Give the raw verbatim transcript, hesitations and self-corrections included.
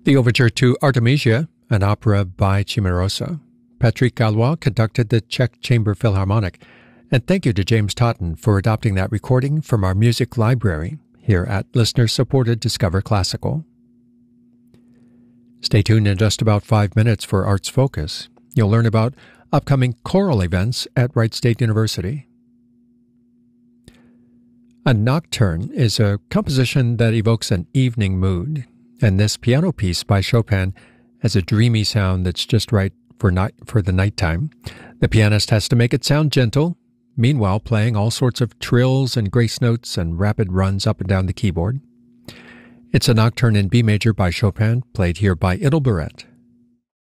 The overture to Artemisia, an opera by Cimarosa. Patrick Gallois conducted the Czech Chamber Philharmonic. And thank you to James Totten for adopting that recording from our music library here at listener-supported Discover Classical. Stay tuned in just about five minutes for Arts Focus. You'll learn about upcoming choral events at Wright State University. A nocturne is a composition that evokes an evening mood, and this piano piece by Chopin has a dreamy sound that's just right for night for the nighttime. The pianist has to make it sound gentle, meanwhile playing all sorts of trills and grace notes and rapid runs up and down the keyboard. It's a nocturne in B major by Chopin, played here by Idle Barrett.